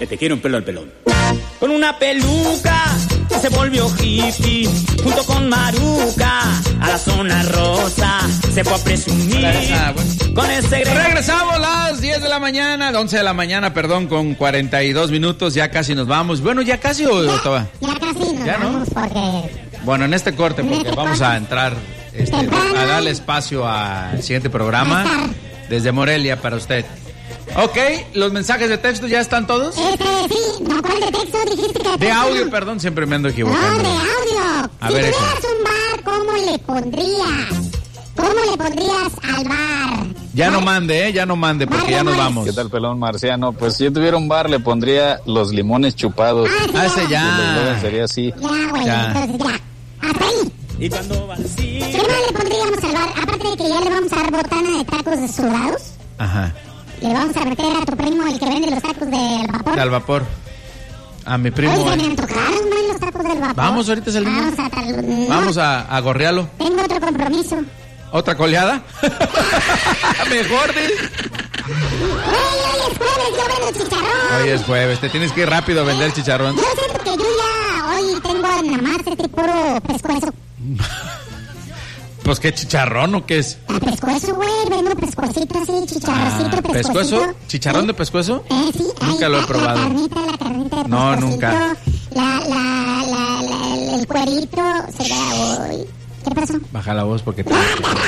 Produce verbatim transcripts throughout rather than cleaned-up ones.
que te quiero un pelo al pelón. Con una peluca se volvió hippie, junto con Maruca, a la zona rosa se fue a presumir. Con ese gre... Regresamos a las diez de la mañana, once de la mañana, perdón, con cuarenta y dos minutos, ya casi nos vamos. Bueno, ya casi o ya, todavía. Ya casi nos ¿Ya vamos no? porque... Bueno, en este corte, porque este vamos corte. a entrar este, a darle espacio al siguiente programa desde Morelia para usted. Ok, ¿los mensajes de texto ya están todos? Este, sí, no, ¿cuál de texto dijiste que... De audio, perdón, siempre me ando equivocando. No, de audio. A si ver, tuvieras eso. un bar, ¿cómo le pondrías? ¿Cómo le pondrías al bar? Ya ¿Vale? no mande, ¿eh? Ya no mande, porque vale, ya nos vamos. ¿Qué tal, pelón marciano? Pues si yo tuviera un bar, le pondría los limones chupados. Ah, ah ese ya. Sería así. Ya, güey, entonces ya. Hasta ahí. Y cuando va así... ¿Qué más le pondríamos al bar? Aparte de que ya le vamos a dar botana de tacos de sudados. Ajá. Le vamos a meter a tu primo, el que vende los tacos del vapor. Del vapor. A mi primo. Oye, se me antojaron, güey, los tacos del vapor. Vamos, ahorita salimos. Vamos a tal... no. Vamos a, a gorrearlo. Tengo otro compromiso. ¿Otra coleada? Mejor, ¿sí? Oye, hoy es jueves, yo vendo chicharrón. Hoy es jueves, te tienes que ir rápido a vender chicharrón. Yo siento que yo ya hoy tengo nada más este puro pescuezo. Pues, ¿qué chicharrón o qué es? Ah, pescuezo, güey, vendo pescuecito así, chicharrocito, ah, ¿pescuezo? ¿Chicharrón ¿Sí? de pescuezo? Eh, sí. Nunca Ay, lo he probado. La carnita, la carnita de No, nunca. La, la, la, la, el cuerito se da hoy. ¿Qué pasó? Baja la voz porque te...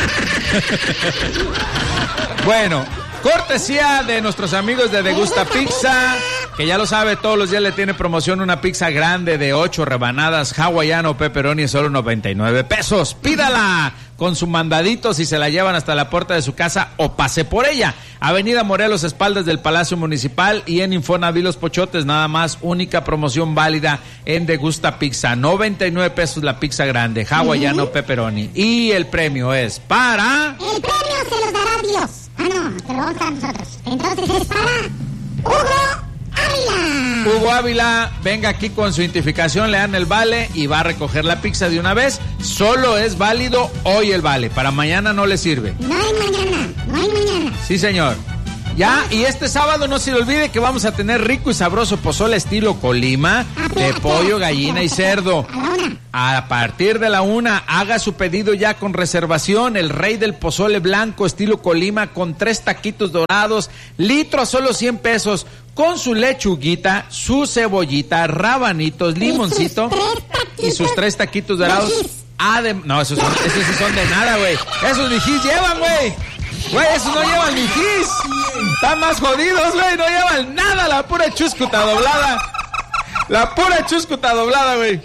Bueno, cortesía de nuestros amigos de Degusta Pizza, que ya lo sabe, todos los días le tiene promoción una pizza grande de ocho rebanadas, hawaiano, pepperoni, solo noventa y nueve pesos. Pídala con su mandadito si se la llevan hasta la puerta de su casa o pase por ella. Avenida Morelos, espaldas del Palacio Municipal, y en Infonavit Los Pochotes, nada más, única promoción válida en Degusta Pizza. noventa y nueve pesos la pizza grande, hawaiano, ¿sí? Pepperoni. Y el premio es para... El premio se los dará Dios. Ah, no, se lo vamos a dar nosotros. Entonces es para Hugo Ávila. Hugo Ávila, venga aquí con su identificación, le dan el vale y va a recoger la pizza de una vez. Solo es válido hoy el vale, para mañana no le sirve. No hay mañana, no hay mañana. Sí, señor. Ya, y este sábado no se le olvide que vamos a tener rico y sabroso pozole estilo Colima, de pollo, gallina y cerdo. A partir de la una, haga su pedido ya con reservación. El rey del pozole blanco estilo Colima con tres taquitos dorados, litro a solo cien pesos, con su lechuguita, su cebollita, rabanitos, limoncito y sus tres taquitos dorados. Adem- no, esos, son, esos sí son de nada, güey. Esos mijis llevan, güey. Güey, esos no llevan mijis. Están más jodidos, güey. No llevan nada, la pura chuscuta doblada. La pura chuscuta doblada, güey.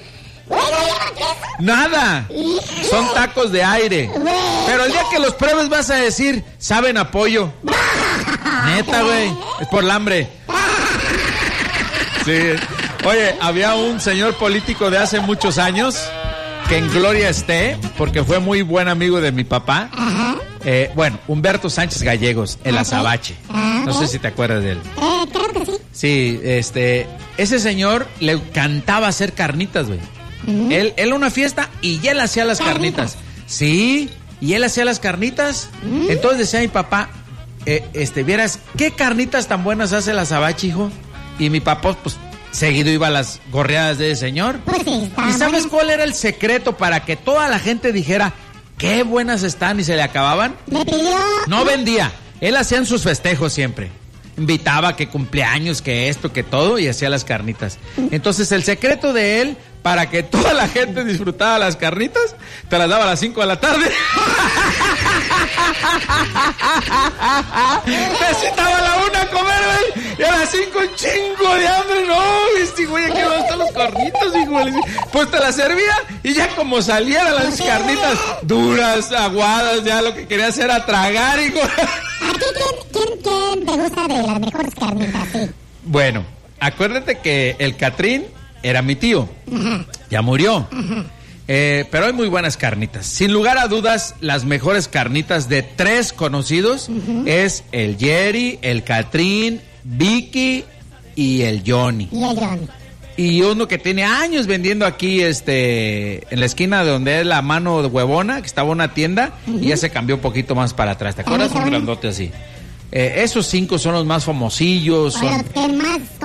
Nada. Son tacos de aire. Pero el día que los pruebes vas a decir, saben a pollo. Neta, güey. Es por el hambre. Sí. Oye, había un señor político de hace muchos años, que en gloria esté, porque fue muy buen amigo de mi papá. Ajá. Eh, bueno, Humberto Sánchez Gallegos, el okay. azabache. Ajá. No sé si te acuerdas de él. Eh, creo que sí. Sí, este, ese señor le encantaba hacer carnitas, güey. Uh-huh. Él, él una fiesta y él hacía las carnitas. carnitas. Sí, y él hacía las carnitas. Uh-huh. Entonces decía mi papá, eh, este, vieras, ¿qué carnitas tan buenas hace el azabache, hijo? Y mi papá, pues, seguido iba a las gorreadas de ese señor. Pues sí, ¿y sabes cuál era el secreto para que toda la gente dijera qué buenas están y se le acababan? Me pidió... No vendía, él hacía en sus festejos siempre. Invitaba que cumpleaños, que esto, que todo, y hacía las carnitas. Entonces el secreto de él, para que toda la gente disfrutara las carnitas, te las daba a las cinco de la tarde. Necesitaba a la una a comer, güey, y a las cinco un chingo de hambre. No, viste, güey, aquí van a estar los carnitos, hijo. Pues te las servía y ya como salieran las carnitas duras, aguadas, ya lo que quería hacer era tragar, hijo. ¿A ti quién, quién, quién te gusta de las mejores carnitas? Sí. Bueno, acuérdate que el Catrín era mi tío. Ajá. Ya murió. Ajá. Eh, pero hay muy buenas carnitas. Sin lugar a dudas, las mejores carnitas de tres conocidos uh-huh. es el Jerry, el Catrín, Vicky y el Johnny. Y el Johnny. Y uno que tiene años vendiendo aquí, este, en la esquina de donde es la mano de huevona, que estaba una tienda, uh-huh. y ya se cambió un poquito más para atrás. ¿Te acuerdas? Un grandote así. Eh, esos cinco son los más famosillos. Son... Los que más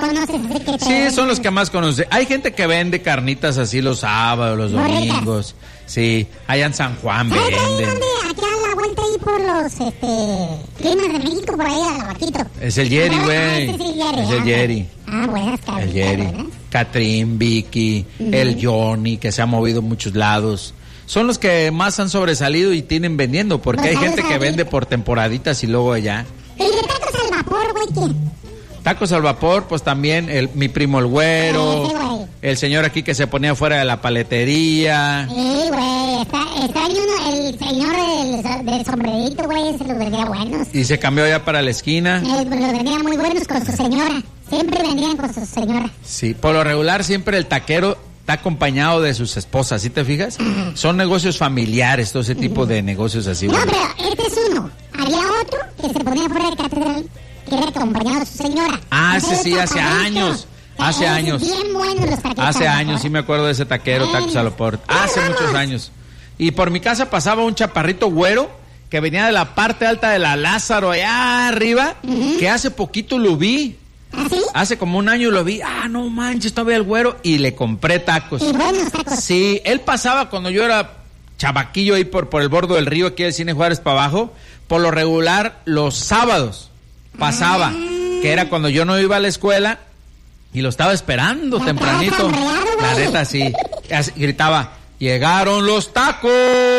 conoces, así que te Sí, son los que más conoce. Hay gente que vende carnitas así los sábados, los domingos. Sí, allá en San Juan ¿Sabes ahí venden. dónde? Aquí a la vuelta ahí por los, este, climas de México, por ahí a la Vaquito. Es el Jerry, Ah, güey. ese es el Jerry. Es el ah, Jerry. Ah, buenas El carnitas, Jerry. ¿verdad? Catrín, Vicky, el Johnny, que se ha movido en muchos lados. Son los que más han sobresalido y tienen vendiendo, porque Pues hay vamos gente a que ver. vende por temporaditas y luego allá. Y de tacos al vapor, güey, ¿quién? Tacos al vapor, pues también el, mi primo el güero, Ese güey. el señor aquí que se ponía fuera de la paletería. Sí, güey, está, está ahí uno, el señor del, del sombrerito, güey, se los vendía buenos. Y se cambió ya para la esquina. Eh, los vendía muy buenos con su señora. Siempre vendían con su señora. Sí, por lo regular siempre el taquero está acompañado de sus esposas, ¿sí te fijas? Son negocios familiares, todo ese tipo de negocios así. No, bueno. pero este es uno. Había otro que se ponía fuera de catedral, que era acompañado de su señora. Ah, ese Entonces, sí, hace chaparrito. años, hace Eh, años. Bien buenos los taquitos. Hace al años, vapor. sí me acuerdo de ese taquero, tacos al vapor. Hace Vamos. muchos años. Y por mi casa pasaba un chaparrito güero que venía de la parte alta de la Lázaro, allá arriba, que hace poquito lo vi. ¿Ah, sí? Hace como un año lo vi. Ah, no manches, todavía el güero. Y le compré tacos. Y buenos tacos. Sí, él pasaba cuando yo era chavaquillo ahí por, por el borde del río, aquí del Cine Juárez para abajo. Por lo regular, los sábados pasaba, que era cuando yo no iba a la escuela y lo estaba esperando Ya tempranito. estaba sombreado, La güey. neta, sí. Así gritaba, llegaron los tacos,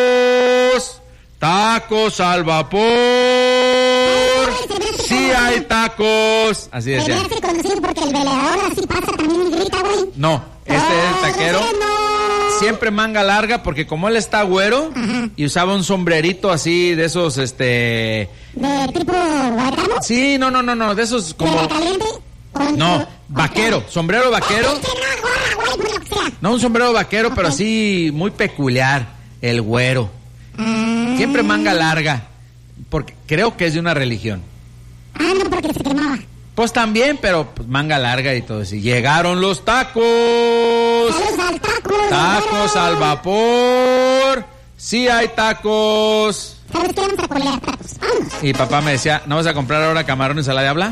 tacos al vapor, sí hay tacos. Así Se me decía. hace conocido porque el velador así pasa también y grita, güey. No, este es el Ah, taquero. ese no. Siempre manga larga, porque como él está güero y usaba un sombrerito así de esos, este... De tipo guacamo. Sí, no, no, no, no, de esos De como... la caliente. Con No, su- vaquero, sombrero vaquero. Que no gorra, güey, por lo que sea. No, un sombrero vaquero, pero así muy peculiar, el güero. Ah, Siempre manga larga, porque creo que es de una religión. ah, no, porque se quemaba. Pues también, pero pues, manga larga y todo así. Llegaron los tacos. Saludos al taco. Tacos güero. al vapor. Sí hay tacos. ¿Sabes qué? Vamos a colear tacos. Vamos. Y papá me decía, ¿no vas a comprar ahora camarones a la diabla?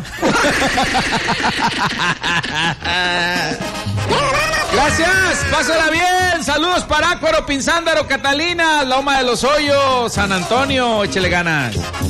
Gracias, pásala bien. Saludos para Ácuaro, Pinzándaro, Catalina, Loma de los Hoyos, San Antonio, échele ganas.